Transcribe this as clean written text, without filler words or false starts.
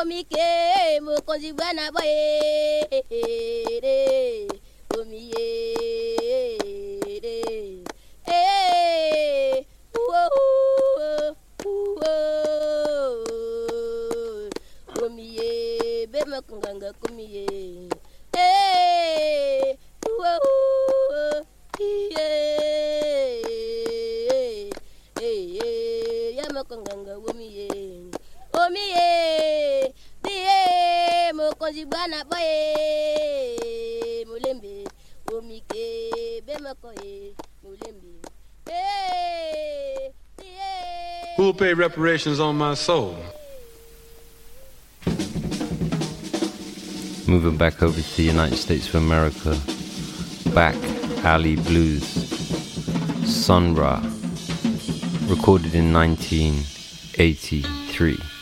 omike mokonzibwana boye omiye omiye bemakunganga kumiye yamakunganga omiye omiye diye mokonzibwana boye mulembe omike bemakoye mulembe Who will pay reparations on my soul? Moving back over to the United States of America, Back Alley Blues, Sun Ra, recorded in 1983.